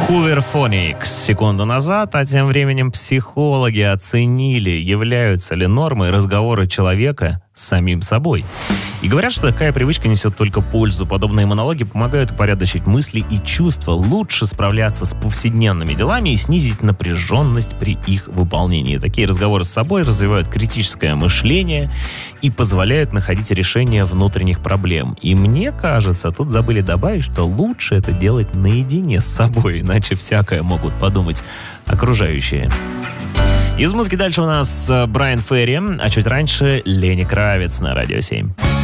Hooverphonics секунду назад, а тем временем психологи оценили, являются ли нормой разговоры человека с самим собой. И говорят, что такая привычка несет только пользу. Подобные монологи помогают упорядочить мысли и чувства, лучше справляться с повседневными делами и снизить напряженность при их выполнении. Такие разговоры с собой развивают критическое мышление и позволяют находить решения внутренних проблем. И мне кажется, тут забыли добавить, что лучше это делать наедине с собой, иначе всякое могут подумать окружающие. Из музыки дальше у нас Брайан Ферри, а чуть раньше Ленни Кравиц на Радио 7.